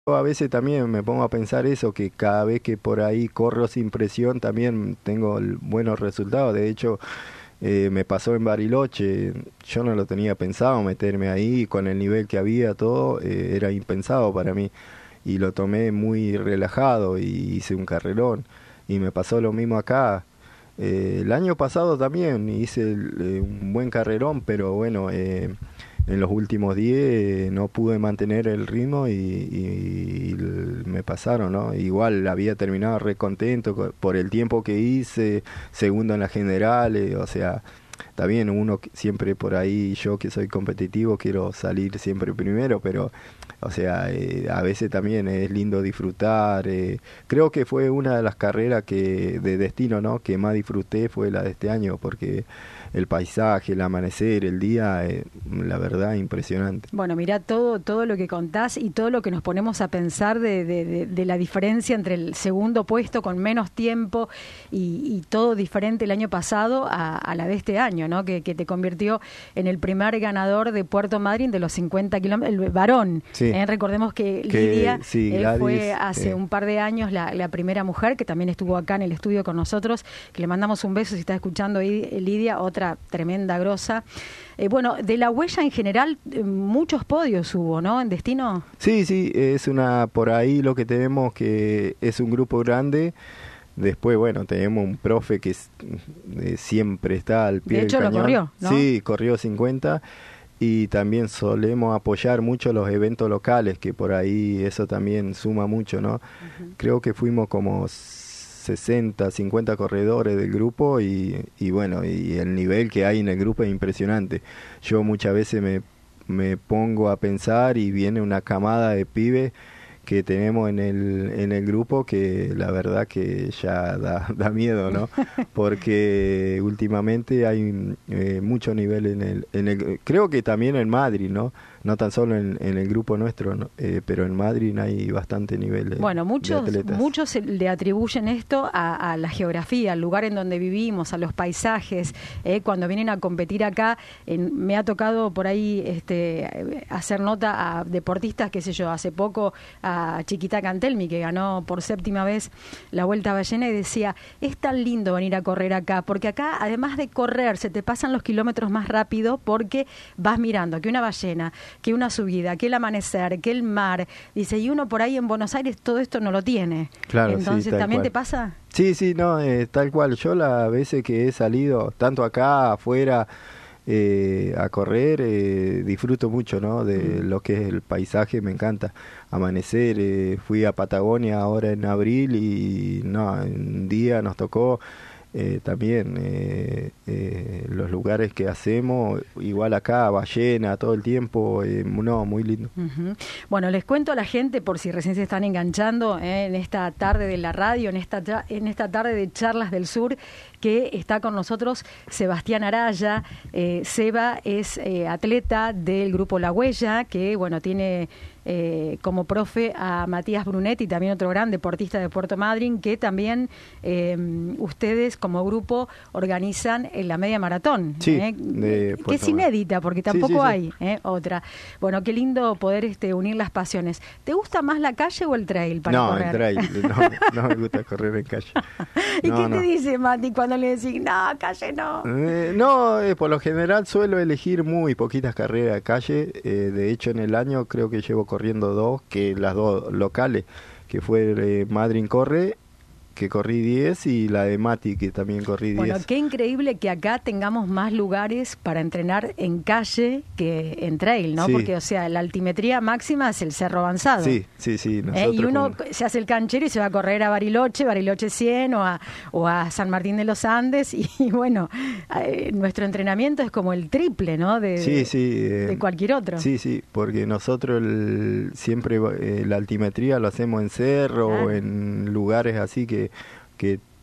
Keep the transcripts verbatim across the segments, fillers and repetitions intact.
Yo a veces también me pongo a pensar eso, que cada vez que por ahí corro sin presión también tengo el- buenos resultados. De hecho, eh, me pasó en Bariloche, yo no lo tenía pensado meterme ahí, con el nivel que había, todo, eh, era impensado para mí. Y lo tomé muy relajado y hice un carrerón. Y me pasó lo mismo acá. Eh, el año pasado también hice el- eh, un buen carrerón, pero bueno, eh, en los últimos diez eh, no pude mantener el ritmo y, y- y l- me pasaron, ¿no? Igual había terminado re contento co- por el tiempo que hice, segundo en las generales, o sea, está bien, uno que- siempre por ahí, yo que soy competitivo, quiero salir siempre primero, pero, o sea, eh, a veces también es lindo disfrutar. Eh, creo que fue una de las carreras que de destino, ¿no? Que más disfruté fue la de este año, porque el paisaje, el amanecer, el día, eh, la verdad, impresionante. Bueno, mira todo todo lo que contás y todo lo que nos ponemos a pensar de, de, de, de la diferencia entre el segundo puesto con menos tiempo y, y todo diferente el año pasado a, a la de este año, ¿no? Que, que te convirtió en el primer ganador de Puerto Madryn de los cincuenta kilómetros, el varón. Sí, ¿eh? Recordemos que que Lidia sí, eh, Gladys, fue hace eh, un par de años la, la primera mujer que también estuvo acá en el estudio con nosotros, que le mandamos un beso si está escuchando ahí, Lidia, otra tremenda grosa. Eh, bueno, de la huella en general, eh, muchos podios hubo, ¿no? En Destino. sí, sí, es una, por ahí lo que tenemos que es un grupo grande. Después, bueno, tenemos un profe que es- eh, siempre está al pie De del hecho, lo cañón. corrió, ¿no? Sí, corrió cincuenta y también solemos apoyar mucho los eventos locales, que por ahí eso también suma mucho, ¿no? Ujú. Creo que fuimos como sesenta, cincuenta corredores del grupo y, y bueno, y el nivel que hay en el grupo es impresionante. Yo muchas veces me, me pongo a pensar y viene una camada de pibes que tenemos en el, en el grupo que la verdad que ya da, da miedo, ¿no? Porque últimamente hay eh, mucho nivel en el, en el... Creo que también en Madrid, ¿no? No tan solo en, en el grupo nuestro, ¿no? Eh, pero en Madrid hay bastante nivel de, Bueno, de muchos atletas. muchos se le atribuyen esto a, a la geografía, al lugar en donde vivimos, a los paisajes. eh, Cuando vienen a competir acá, en- me ha tocado por ahí este, eh, hacer nota a deportistas, qué sé yo, hace poco a Chiquita Cantelmi, que ganó por séptima vez la Vuelta a Ballena, y decía, es tan lindo venir a correr acá, porque acá, además de correr, se te pasan los kilómetros más rápido porque vas mirando que una ballena, que una subida, que el amanecer, que el mar. Dice, y uno por ahí en Buenos Aires todo esto no lo tiene. Claro, sí, Entonces, tal ¿también cual. te pasa? Sí, sí, no, eh, tal cual. Yo las veces que he salido, tanto acá, afuera, eh, a correr, eh, disfruto mucho, ¿no? De Mm. lo que es el paisaje, me encanta. Amanecer, eh, fui a Patagonia ahora en abril y no, un día nos tocó eh, también eh, eh, los lugares que hacemos, igual acá, ballena, todo el tiempo, eh, no, muy lindo. Ujú. Bueno, les cuento a la gente, por si recién se están enganchando eh, en esta tarde de la radio, en esta, ta- en esta tarde de Charlas del Sur, que está con nosotros Sebastián Araya. Eh, Seba es eh, atleta del grupo La Huella, que bueno, tiene eh, como profe a Matías Brunet y también otro gran deportista de Puerto Madryn, que también eh, ustedes como grupo organizan en la media maratón, Sí, eh, de que es Puerto Madryn. inédita porque Sí, tampoco sí, sí. hay eh, otra. Bueno, qué lindo poder este, unir las pasiones. ¿Te gusta más la calle o el trail para No, correr? el trail, no, no me gusta correr en calle. ¿Y No, qué no. te dice Mati cuando le decís, no, calle no? Eh, no, eh, por lo general suelo elegir muy poquitas carreras de calle. Eh, de hecho, en el año creo que llevo corriendo dos, que las dos locales, que fue eh, Madryn Corre, que corrí diez, y la de Mati, que también corrí Bueno, diez. qué increíble que acá tengamos más lugares para entrenar en calle que en trail, ¿no? Sí. Porque, o sea, la altimetría máxima es el Cerro Avanzado. Sí, sí, sí. Eh, Nosotros y uno con- se hace el canchero y se va a correr a Bariloche, Bariloche cien o a, o a San Martín de los Andes y, y bueno, eh, nuestro entrenamiento es como el triple, ¿no? De, Sí, sí. eh, de cualquier otro. Sí, sí, porque nosotros el- siempre eh, la altimetría lo hacemos en cerro Claro. o en lugares así que, que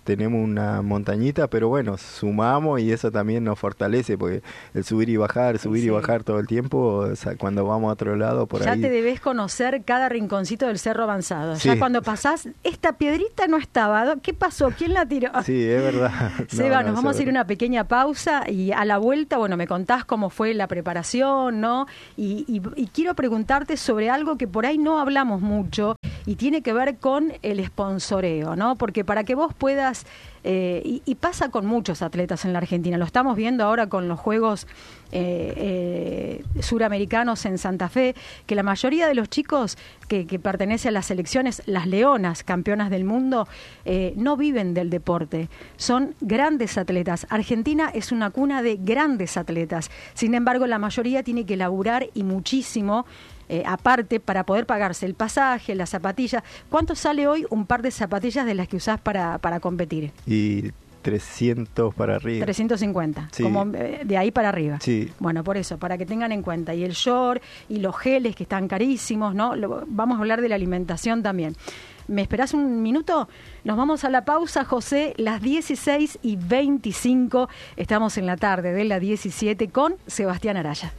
tenemos una montañita, pero bueno, sumamos y eso también nos fortalece, porque el subir y bajar, subir sí. y bajar todo el tiempo, o sea, cuando vamos a otro lado, por ya ahí... Ya te debes conocer cada rinconcito del Cerro Avanzado. Sí. Ya cuando pasás, esta piedrita no estaba, ¿qué pasó? ¿Quién la tiró? Sí, es verdad. Seba, no, nos no, vamos sobre... a ir a una pequeña pausa y a la vuelta, bueno, me contás cómo fue la preparación, ¿no? Y, y, y quiero preguntarte sobre algo que por ahí no hablamos mucho y tiene que ver con el sponsoreo, ¿no? Porque para que vos puedas, eh, y, y pasa con muchos atletas en la Argentina, lo estamos viendo ahora con los Juegos eh, eh, Suramericanos en Santa Fe, que la mayoría de los chicos que, que pertenecen a las selecciones, las leonas, campeonas del mundo, eh, no viven del deporte, son grandes atletas. Argentina es una cuna de grandes atletas, sin embargo la mayoría tiene que laburar y muchísimo, Eh, aparte para poder pagarse el pasaje, las zapatillas. ¿Cuánto sale hoy un par de zapatillas de las que usás para, para competir? Y trescientos para arriba. trescientos cincuenta, sí. Como eh, de ahí para arriba. Sí. Bueno, por eso, para que tengan en cuenta. Y el short y los geles que están carísimos, ¿no? Lo, vamos a hablar de la alimentación también. ¿Me esperás un minuto? Nos vamos a la pausa, José, las dieciséis y veinticinco. Estamos en la tarde de la diecisiete con Sebastián Araya.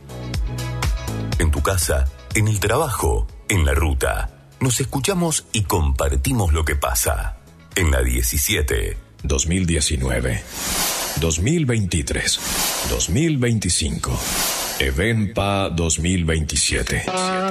En tu casa, en el trabajo, en la ruta. Nos escuchamos y compartimos lo que pasa. En la diecisiete. dos mil diecinueve, dos mil veintitrés, dos mil veinticinco. Evenpa dos mil veintisiete.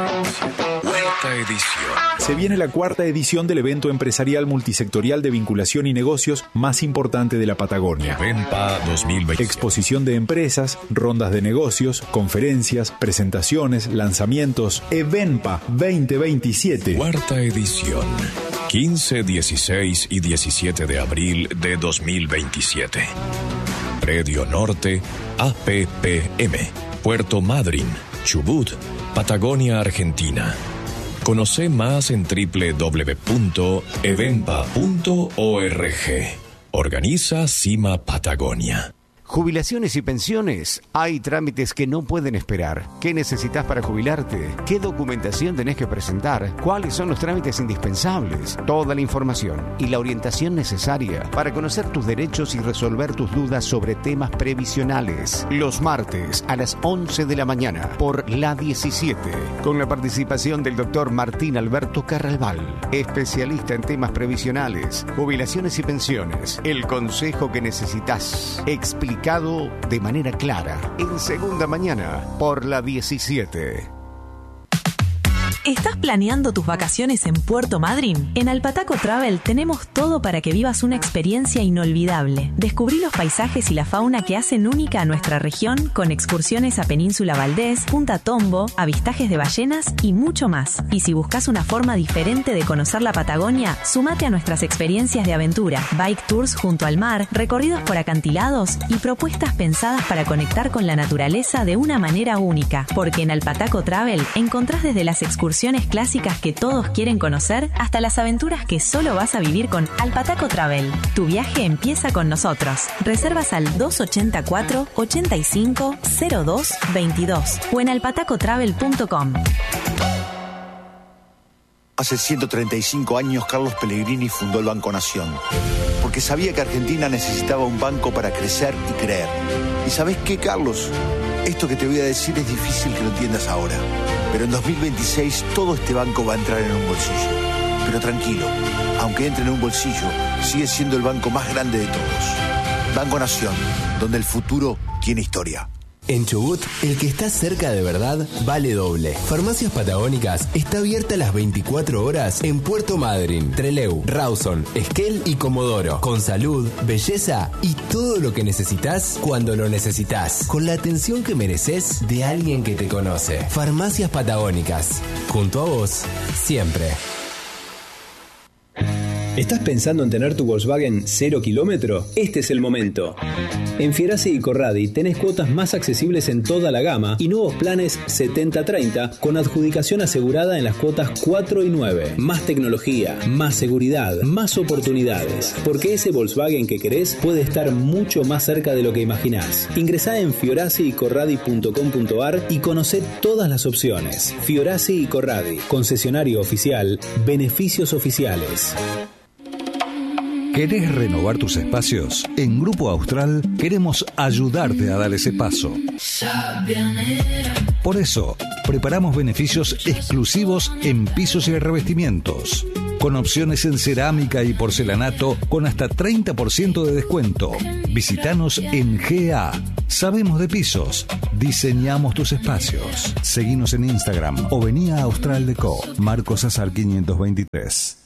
Cuarta edición. Se viene la cuarta edición del evento empresarial multisectorial de vinculación y negocios más importante de la Patagonia. Evenpa dos mil veinte. Exposición de empresas, rondas de negocios, conferencias, presentaciones, lanzamientos. Evenpa veinte veintisiete. Cuarta edición. quince, dieciséis y diecisiete de abril de dos mil veintisiete. Predio Norte, A P P M. Puerto Madryn, Chubut, Patagonia, Argentina. Conoce más en doble u doble u doble u punto evenpa punto org. Organiza Cima Patagonia. Jubilaciones y pensiones. Hay trámites que no pueden esperar. ¿Qué necesitas para jubilarte? ¿Qué documentación tenés que presentar? ¿Cuáles son los trámites indispensables? Toda la información y la orientación necesaria para conocer tus derechos y resolver tus dudas sobre temas previsionales. Los martes a las once de la mañana por la diecisiete. Con la participación del doctor Martín Alberto Carralbal, especialista en temas previsionales, jubilaciones y pensiones. El consejo que necesitas. Explica de manera clara, en Segunda Mañana, por la diecisiete. ¿Estás planeando tus vacaciones en Puerto Madryn? En Alpataco Travel tenemos todo para que vivas una experiencia inolvidable. Descubrí los paisajes y la fauna que hacen única a nuestra región con excursiones a Península Valdés, Punta Tombo, avistajes de ballenas y mucho más. Y si buscas una forma diferente de conocer la Patagonia, sumate a nuestras experiencias de aventura, bike tours junto al mar, recorridos por acantilados y propuestas pensadas para conectar con la naturaleza de una manera única. Porque en Alpataco Travel encontrás desde las excursiones clásicas que todos quieren conocer hasta las aventuras que solo vas a vivir con Alpataco Travel. Tu viaje empieza con nosotros. Reservas al dos ochenta y cuatro, ochenta y cinco, cero dos, veintidós o en alpataco travel punto com. Hace ciento treinta y cinco años Carlos Pellegrini fundó el Banco Nación, porque sabía que Argentina necesitaba un banco para crecer y creer. ¿Y sabés qué, Carlos? Esto que te voy a decir es difícil que lo entiendas ahora, pero en dos mil veintiséis todo este banco va a entrar en un bolsillo. Pero tranquilo, aunque entre en un bolsillo, sigue siendo el banco más grande de todos. Banco Nación, donde el futuro tiene historia. En Chubut, el que está cerca de verdad vale doble. Farmacias Patagónicas está abierta las veinticuatro horas en Puerto Madryn, Trelew, Rawson, Esquel y Comodoro. Con salud, belleza y todo lo que necesitas cuando lo necesitas. Con la atención que mereces de alguien que te conoce. Farmacias Patagónicas. Junto a vos, siempre. ¿Estás pensando en tener tu Volkswagen cero kilómetro? Este es el momento. En Fierasi y Corradi tenés cuotas más accesibles en toda la gama y nuevos planes setenta treinta con adjudicación asegurada en las cuotas cuatro y nueve. Más tecnología, más seguridad, más oportunidades. Porque ese Volkswagen que querés puede estar mucho más cerca de lo que imaginás. Ingresá en fiorasi y corradi punto com punto ar y conocé todas las opciones. Fiorasi y Corradi, concesionario oficial, beneficios oficiales. ¿Querés renovar tus espacios? En Grupo Austral queremos ayudarte a dar ese paso. Por eso, preparamos beneficios exclusivos en pisos y revestimientos, con opciones en cerámica y porcelanato con hasta treinta por ciento de descuento. Visítanos en G A. Sabemos de pisos, diseñamos tus espacios. Seguinos en Instagram o vení a Austral Deco, Marcos Azar quinientos veintitrés.